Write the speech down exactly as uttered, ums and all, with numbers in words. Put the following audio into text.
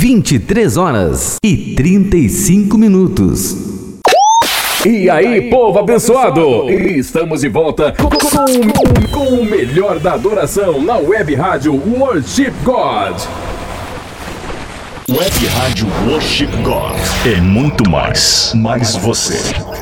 vinte e três horas e trinta e cinco minutos. E aí, povo abençoado! Estamos de volta com, com, com o melhor da adoração na Web Rádio Worship God. Web Rádio Worship God é muito mais, mais você.